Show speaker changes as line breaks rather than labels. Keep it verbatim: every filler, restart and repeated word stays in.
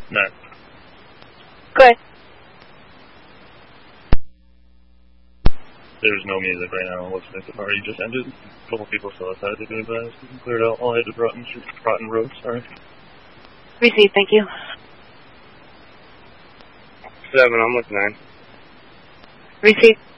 Nine.
Good.
There's no music right now. Looks like the party just ended. A couple people still outside. They've been advised. Cleared out all heads of Rotten, rotten Road. Sorry.
Receive, thank you.
Seven, I'm with nine.
Receive.